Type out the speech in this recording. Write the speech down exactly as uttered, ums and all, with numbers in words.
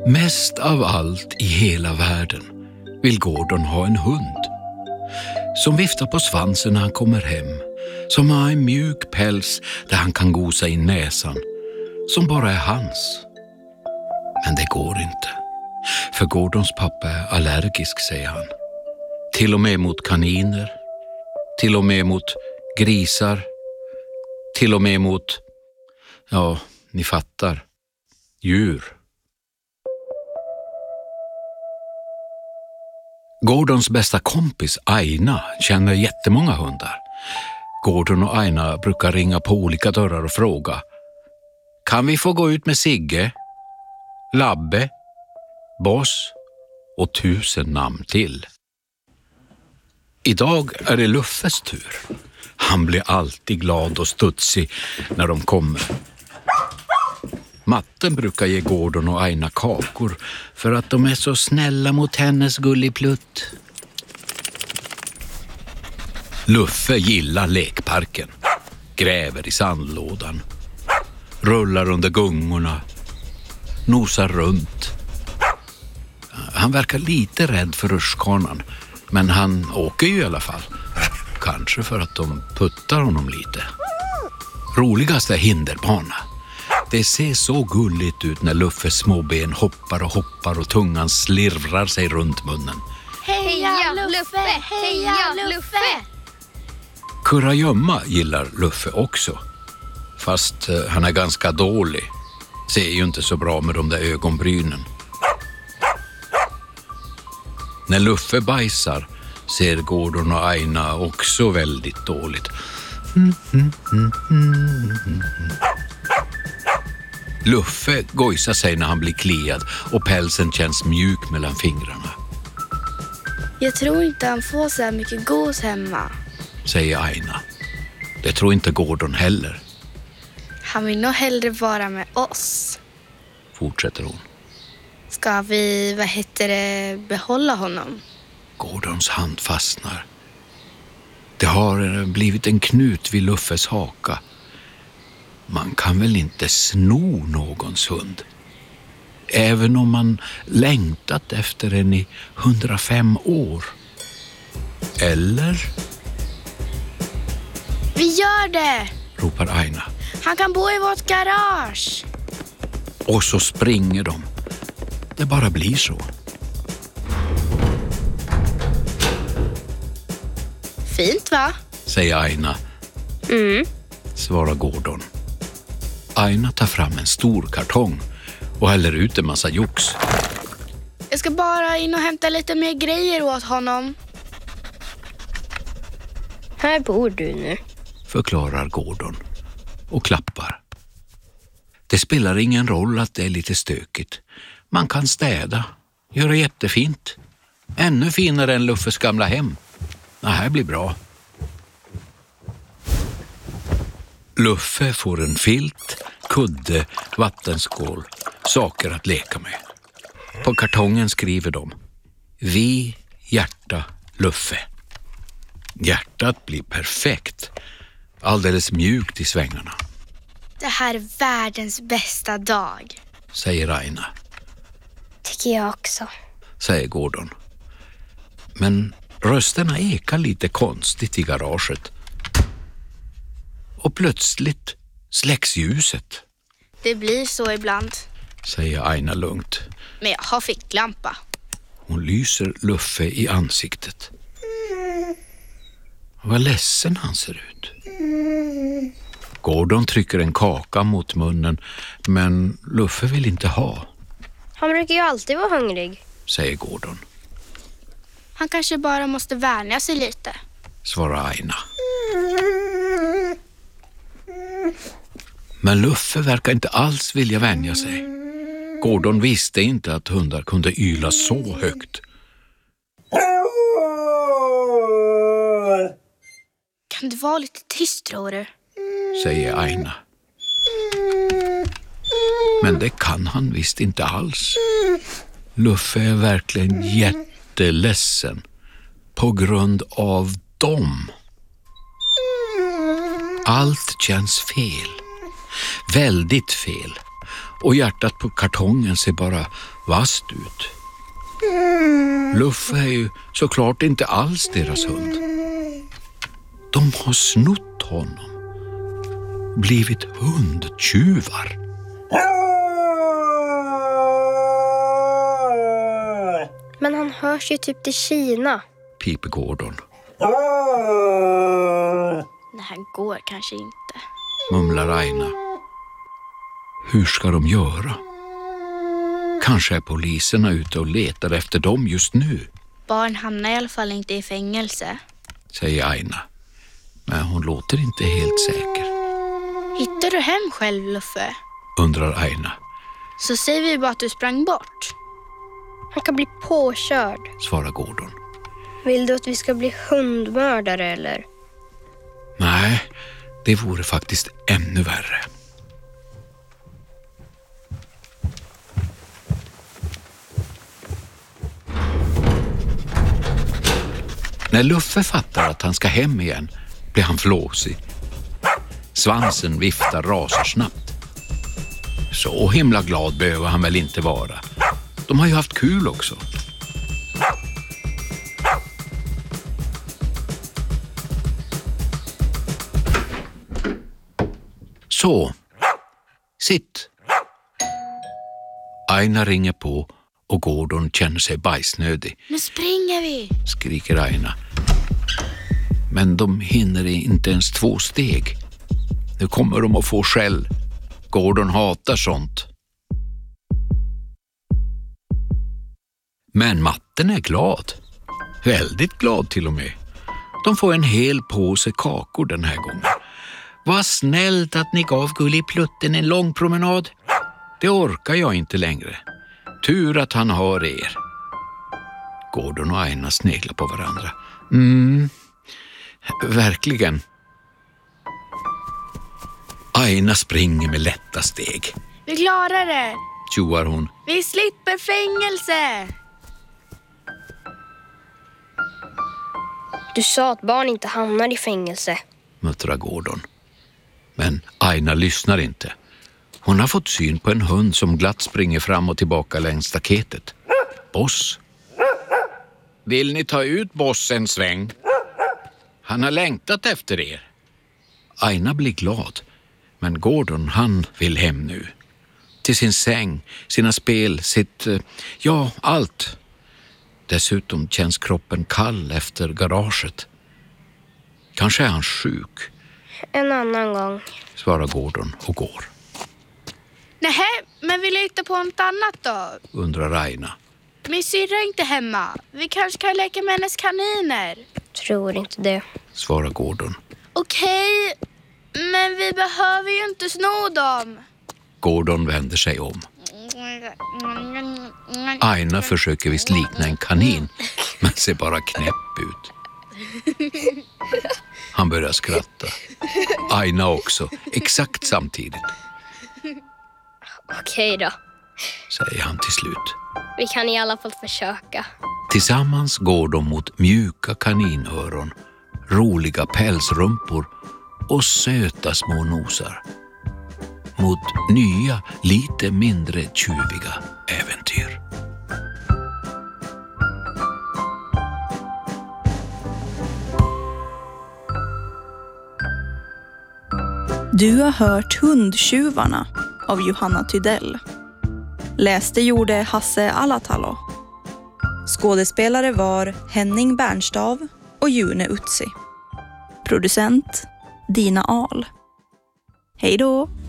Mest av allt i hela världen vill Gordon ha en hund som viftar på svansen när han kommer hem, som har en mjuk päls där han kan gosa in näsan, som bara är hans. Men det går inte, för Gordons pappa är allergisk, säger han. Till och med mot kaniner, till och med mot grisar, till och med mot, ja, ni fattar, djur. Gordons bästa kompis Aina känner jättemånga hundar. Gordon och Aina brukar ringa på olika dörrar och fråga: kan vi få gå ut med Sigge, Labbe, Boss och tusen namn till? Idag är det Luffes tur. Han blir alltid glad och studsig när de kommer. Matten brukar ge Gordon och Aina kakor för att de är så snälla mot hennes gulligplutt. Luffe gillar lekparken, gräver i sandlådan, rullar under gungorna, nosar runt. Han verkar lite rädd för rutschkanan, men han åker ju i alla fall. Kanske för att de puttar honom lite. Roligast är hinderbana. Det ser så gulligt ut när Luffes små ben hoppar och hoppar och tungan slirrar sig runt munnen. Heja Luffe! Heja Luffe! Kurragömma gillar Luffe också. Fast eh, han är ganska dålig. Ser ju inte så bra med de där ögonbrynen. När Luffe bajsar ser Gordon och Aina också väldigt dåligt. Mm, mm, mm, mm, mm. Luffe gojsar sig när han blir kliad och pälsen känns mjuk mellan fingrarna. Jag tror inte han får så här mycket gos hemma, säger Aina. Det tror inte Gordon heller. Han vill nog hellre vara med oss, fortsätter hon. Ska vi, vad heter det, behålla honom? Gordons hand fastnar. Det har blivit en knut vid Luffes haka. Man kan väl inte sno någons hund? Även om man längtat efter en i hundrafem år. Eller? Vi gör det! Ropar Aina. Han kan bo i vårt garage. Och så springer de. Det bara blir så. Fint, va? Säger Aina. Mm. Svarar Gordon. Aina tar fram en stor kartong och häller ut en massa jox. Jag ska bara in och hämta lite mer grejer åt honom. Här bor du nu, förklarar Gordon och klappar. Det spelar ingen roll att det är lite stökigt. Man kan städa, göra jättefint. Ännu finare än Luffes gamla hem. Det här blir bra. Luffe får en filt, kudde, vattenskål, saker att leka med. På kartongen skriver de: Vi, hjärta, Luffe. Hjärtat blir perfekt, alldeles mjukt i svängarna. Det här är världens bästa dag, säger Aina. Tycker jag också, säger Gordon. Men rösterna ekar lite konstigt i garaget. Och plötsligt släcks ljuset. Det blir så ibland, säger Aina lugnt. Men jag har ficklampa. Hon lyser Luffe i ansiktet. Vad ledsen han ser ut. Gordon trycker en kaka mot munnen, men Luffe vill inte ha. Han brukar ju alltid vara hungrig, säger Gordon. Han kanske bara måste vänja sig lite, svarar Aina. Men Luffe verkar inte alls vilja vänja sig. Gordon visste inte att hundar kunde yla så högt. Kan du vara lite tyst, tror du? Säger Aina. Men det kan han visst inte alls. Luffe är verkligen jätteledsen på grund av dem. Allt känns fel. Väldigt fel. och hjärtat på kartongen ser bara vasst ut. Luffe är ju såklart inte alls deras hund. De har snott honom. Blivit hundtjuvar. Men han hörs ju typ till Kina. Piper Gordon. Det här går kanske inte. Mumlar Aina. Hur ska de göra? Kanske är poliserna ute och letar efter dem just nu. Barn hamnar i alla fall inte i fängelse. Säger Aina. Men hon låter inte helt säker. Hittar du hem själv, Luffe? Undrar Aina. Så säger vi bara att du sprang bort. Han kan bli påkörd. Svarar Gordon. Vill du att vi ska bli hundmördare eller? Nej, det vore faktiskt ännu värre. När Luffe fattar att han ska hem igen blir han flåsig. Svansen viftar rasersnabbt. Så himla glad behöver han väl inte vara. De har ju haft kul också. Så, sitt. Aina ringer på och Gordon känner sig bajsnödig. Nu springer vi! Skriker Aina. Men de hinner inte ens två steg. Nu kommer de att få skäll. Gordon hatar sånt. Men matten är glad. Väldigt glad till och med. De får en hel påse kakor den här gången. Vad snällt att ni gav Gulliplutten en lång promenad. Det orkar jag inte längre. Tur att han har er. Gordon och Aina sneglar på varandra. Mm, verkligen. Aina springer med lätta steg. Vi klarar det! Tjoar hon. Vi slipper fängelse! Du sa att barn inte hamnar i fängelse. Muttrar Gordon. Men Aina lyssnar inte. Hon har fått syn på en hund som glatt springer fram och tillbaka längs staketet. Boss. Vill ni ta ut Boss en sväng? Han har längtat efter er. Aina blir glad. Men Gordon, han vill hem nu. Till sin säng, sina spel, sitt... Ja, allt. Dessutom känns kroppen kall efter garaget. Kanske är han sjuk. En annan gång. Svarar Gordon och går. Nähä, men vi letar på något annat då? Undrar Aina. Min syrra är inte hemma. Vi kanske kan leka med hennes kaniner. Tror inte det. Svarar Gordon. Okej, men vi behöver ju inte sno dem. Gordon vänder sig om. Aina försöker visst likna en kanin, men ser bara knäpp ut. Han börjar skratta. Aina också, exakt samtidigt. Okej då. Säger han till slut. Vi kan i alla fall försöka. Tillsammans går de mot mjuka kaninöron, roliga pälsrumpor och söta små nosar. Mot nya, lite mindre tjuviga äventyr. Du har hört Hundtjuvarna av Johanna Tydell. Läste gjorde Hasse Alatalo. Skådespelare var Henning Bernstav och June Utsi. Producent Dina Ahl. Hej då!